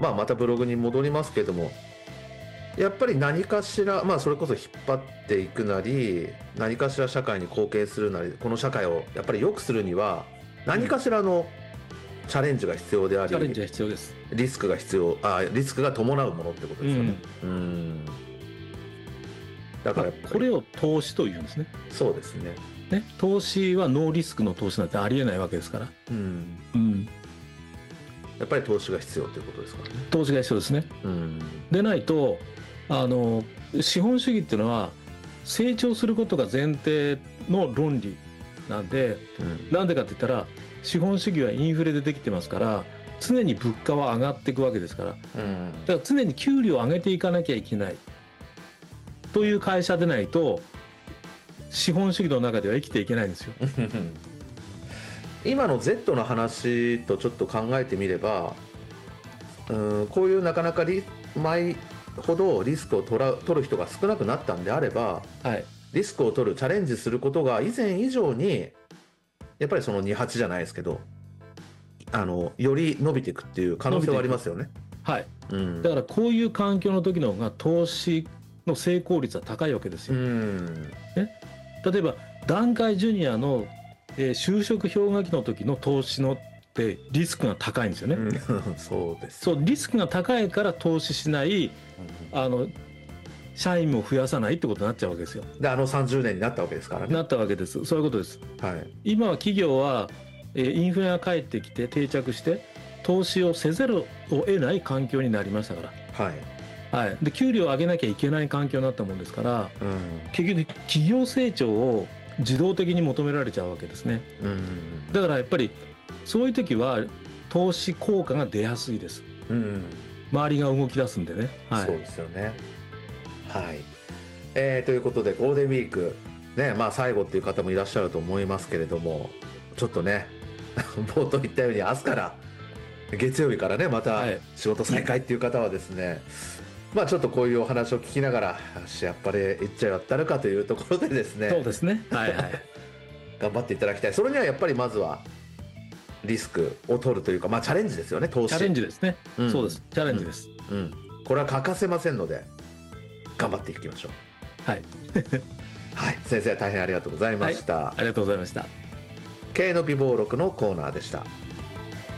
またブログに戻りますけれども、やっぱり何かしら、それこそ引っ張っていくなり、何かしら社会に貢献するなり、この社会をやっぱり良くするには何かしらのチャレンジが必要であり、 チャレンジが必要です。 リスクがリスクが伴うものってことですよね。だからこれを投資というんですね。 そうですね。 投資はノーリスクの投資なんてありえないわけですから。 やっぱり投資が必要ということですからね。 投資が必要ですね。でないと資本主義っていうのは成長することが前提の論理なんで、なんでかって言ったら資本主義はインフレでできてますから常に物価は上がっていくわけですから、だから常に給料を上げていかなきゃいけないという会社でないと資本主義の中では生きていけないんですよ。 今の Z の話とちょっと考えてみれば、こういうなかなか前ほどリスクを取る人が少なくなったんであれば、リスクを取るチャレンジすることが以前以上にやっぱりその28じゃないですけどより伸びていくっていう可能性はありますよね。 だからこういう環境の時の方が投資の成功率は高いわけですよ。例えば団塊ジュニアの、就職氷河期の時の投資のってリスクが高いんですよね。 そうです。 そうリスクが高いから投資しない、社員も増やさないってことになっちゃうわけですよ。 で30年になったわけですからね。 なったわけです。そういうことです。今は企業は、インフレが返ってきて定着して投資をせざるを得ない環境になりましたから。で給料を上げなきゃいけない環境になったもんですから、結局企業成長を自動的に求められちゃうわけですね。だからやっぱりそういう時は投資効果が出やすいです。周りが動き出すんでね。 そうですよね。ということでゴールデンウィークね、最後っていう方もいらっしゃると思いますけれども、ちょっとね冒頭言ったように明日から月曜日からねまた仕事再開っていう方はですね、ちょっとこういうお話を聞きながらやっぱり行っちゃやったるかというところでですね、 そうですね、 頑張っていただきたい。それにはやっぱりまずはリスクを取るというか、チャレンジですよね。投資チャレンジですね。そうです、チャレンジです。 これは欠かせませんので頑張っていきましょう。先生大変ありがとうございました。 ありがとうございました。 経営の美貌録のコーナーでした。